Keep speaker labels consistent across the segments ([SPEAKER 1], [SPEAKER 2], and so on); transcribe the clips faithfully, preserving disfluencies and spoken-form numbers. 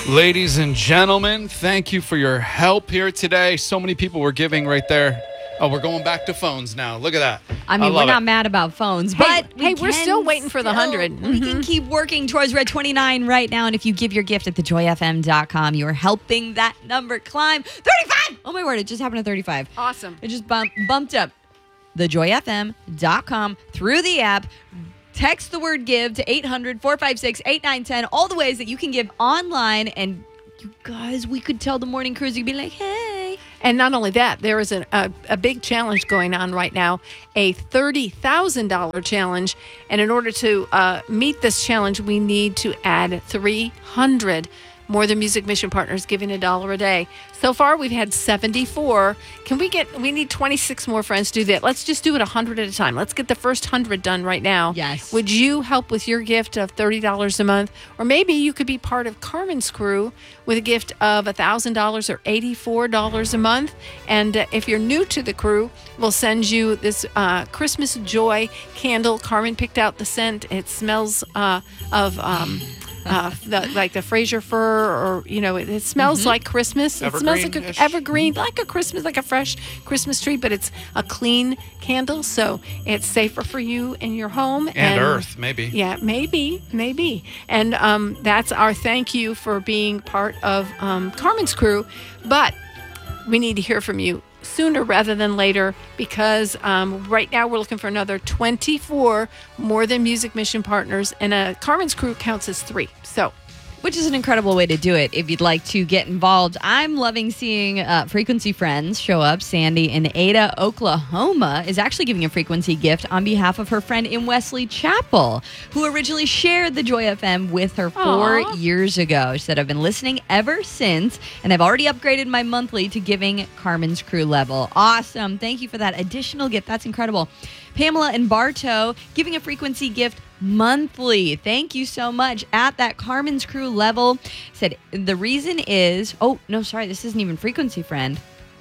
[SPEAKER 1] Ladies and gentlemen, thank you for your help here today. So many people were giving right there. Oh, we're going back to phones now. Look at that.
[SPEAKER 2] I mean,
[SPEAKER 1] I
[SPEAKER 2] we're
[SPEAKER 1] love
[SPEAKER 2] not
[SPEAKER 1] it.
[SPEAKER 2] mad about phones, but
[SPEAKER 3] Hey,
[SPEAKER 2] we
[SPEAKER 3] hey, we're
[SPEAKER 2] can
[SPEAKER 3] still waiting for the
[SPEAKER 2] still-
[SPEAKER 3] one hundred.
[SPEAKER 2] We can keep working towards Red twenty-nine right now. And if you give your gift at the joy f m dot com, you are helping that number climb. thirty-five! Oh, my word. It just happened to thirty-five.
[SPEAKER 3] Awesome.
[SPEAKER 2] It just bump, bumped up. the joy f m dot com through the app. Text the word give to eight hundred, four five six, eight nine one zero. All the ways that you can give online. And you guys, we could tell the morning crews, you'd be like, hey.
[SPEAKER 3] And not only that, there is an, a, a big challenge going on right now, a thirty thousand dollars challenge. And in order to uh, meet this challenge, we need to add three hundred More Than Music Mission partners giving a dollar a day. So far, we've had seventy-four. Can we get, we need twenty-six more friends to do that. Let's just do it one hundred at a time. Let's get the first one hundred done right now.
[SPEAKER 2] Yes.
[SPEAKER 3] Would you help with your gift of thirty dollars a month? Or maybe you could be part of Carmen's crew with a gift of one thousand dollars or eighty-four dollars a month. And uh, if you're new to the crew, we'll send you this uh, Christmas Joy candle. Carmen picked out the scent. It smells uh, of... Um, Uh, the, like the Fraser fir, or you know, it, it smells mm-hmm. like Christmas. It smells like
[SPEAKER 1] Evergreen-ish.
[SPEAKER 3] a evergreen, like a Christmas, like a fresh Christmas tree, but it's a clean candle, so it's safer for you in your home
[SPEAKER 1] And,
[SPEAKER 3] and
[SPEAKER 1] Earth, maybe.
[SPEAKER 3] Yeah, maybe, maybe, and um, that's our thank you for being part of um, Carmen's crew. But we need to hear from you sooner rather than later, because um, right now we're looking for another twenty-four More Than Music Mission partners, and a Carmen's crew counts as three. So,
[SPEAKER 2] Which is an incredible way to do it if you'd like to get involved. I'm loving seeing uh, Frequency Friends show up. Sandy in Ada, Oklahoma is actually giving a Frequency gift on behalf of her friend in Wesley Chapel, who originally shared the Joy F M with her four
[SPEAKER 3] Aw.
[SPEAKER 2] years ago. She said, I've been listening ever since, and I've already upgraded my monthly to giving Carmen's crew level. Awesome. Thank you for that additional gift. That's incredible. Pamela and Bartow giving a Frequency gift monthly. Thank you so much. At that Carmen's crew level, said the reason is, oh, no, sorry, this isn't even Frequency Friend.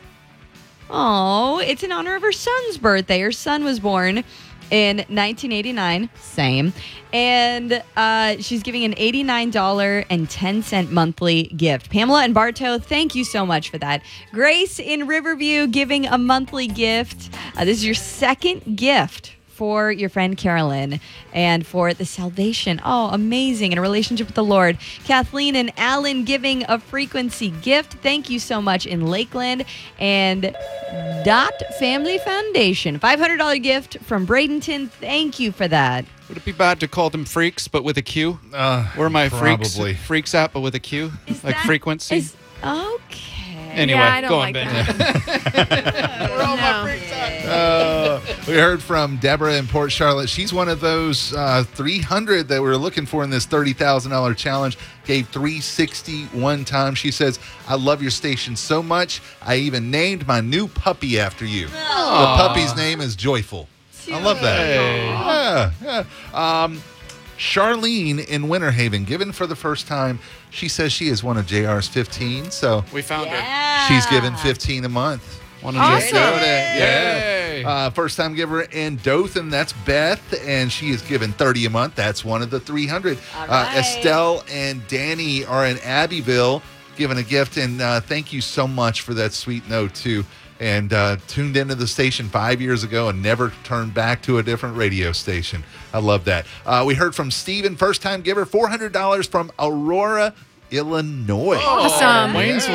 [SPEAKER 2] Oh, it's in honor of her son's birthday. Her son was born in nineteen eighty-nine, same. And uh, she's giving an eighty-nine dollars and ten cents monthly gift. Pamela and Bartow, thank you so much for that. Grace in Riverview giving a monthly gift. Uh, this is your second gift for your friend Carolyn and for the salvation. Oh, amazing. In a relationship with the Lord. Kathleen and Alan giving a Frequency gift. Thank you so much in Lakeland. And Dot Family Foundation, five hundred dollars gift from Bradenton. Thank you for that.
[SPEAKER 1] Would it be bad to call them freaks, but with a Q?
[SPEAKER 4] Uh,
[SPEAKER 1] Where are my freaks?
[SPEAKER 4] probably.
[SPEAKER 1] Freaks at, but with a Q?
[SPEAKER 2] Is
[SPEAKER 1] like
[SPEAKER 2] that-
[SPEAKER 1] frequency?
[SPEAKER 2] Is, okay.
[SPEAKER 1] Anyway,
[SPEAKER 3] yeah, I don't
[SPEAKER 1] go
[SPEAKER 3] like
[SPEAKER 1] on, Ben.
[SPEAKER 3] that.
[SPEAKER 1] Where are all my
[SPEAKER 3] No.
[SPEAKER 1] freaks at?
[SPEAKER 4] Uh, we heard from Deborah in Port Charlotte. She's one of those uh, three hundred that we were looking for in this thirty thousand dollars challenge. Gave three hundred sixty one time. She says, I love your station so much. I even named my new puppy after you. The puppy's name is Joyful. I love that.
[SPEAKER 1] Hey.
[SPEAKER 4] Yeah, yeah. Um, Charlene in Winter Haven, given for the first time. She says she is one of J R's fifteen, so
[SPEAKER 1] We found her.
[SPEAKER 2] Yeah.
[SPEAKER 4] she's given fifteen a month.
[SPEAKER 1] One
[SPEAKER 3] Awesome.
[SPEAKER 4] Yeah.
[SPEAKER 1] Yay.
[SPEAKER 4] Uh, first time giver in Dothan, that's Beth, and she is given thirty a month. That's one of the three hundred.
[SPEAKER 2] All
[SPEAKER 4] Uh,
[SPEAKER 2] right.
[SPEAKER 4] Estelle and Danny are in Abbeville giving a gift, and uh, thank you so much for that sweet note, too. And uh, tuned into the station five years ago and never turned back to a different radio station. I love that. Uh, we heard from Steven, first time giver, four hundred dollars from Aurora, Illinois.
[SPEAKER 3] Awesome.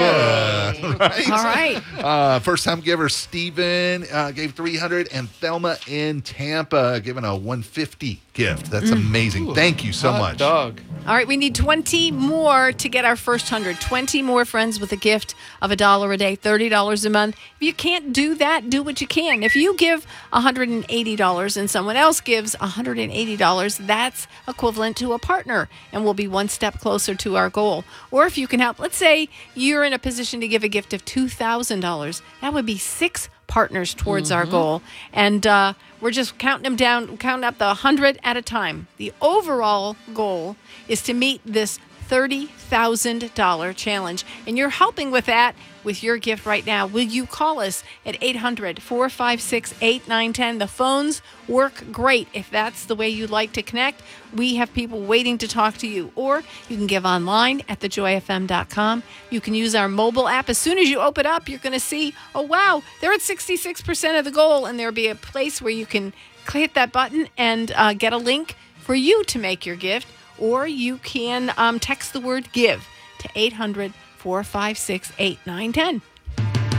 [SPEAKER 4] Yeah, right.
[SPEAKER 3] All right.
[SPEAKER 4] Uh, first time giver Steven uh, gave three hundred, and Thelma in Tampa giving a one hundred fifty gift. That's amazing. Thank you so
[SPEAKER 1] Hot
[SPEAKER 4] much.
[SPEAKER 1] dog.
[SPEAKER 3] All right, we need twenty more to get our first one hundred. twenty more friends with a gift of a dollar a day, thirty dollars a month. If you can't do that, do what you can. If you give one hundred eighty dollars and someone else gives one hundred eighty dollars, that's equivalent to a partner, and we'll be one step closer to our goal. Or if you can help, let's say you're in a position to give a gift of two thousand dollars. That would be six partners towards our goal. And uh, we're just counting them down, counting up the one hundred at a time. The overall goal is to meet this thirty thousand dollars challenge. And you're helping with that with your gift right now. Will you call us at eight hundred, four five six, eight nine one zero? The phones work great if that's the way you like to connect. We have people waiting to talk to you. Or you can give online at the joy f m dot com. You can use our mobile app. As soon as you open up, you're going to see, oh, wow, they're at sixty-six percent of the goal. And there'll be a place where you can hit that button and uh, get a link for you to make your gift. Or you can um, text the word GIVE to eight hundred, four five six, eight nine one zero.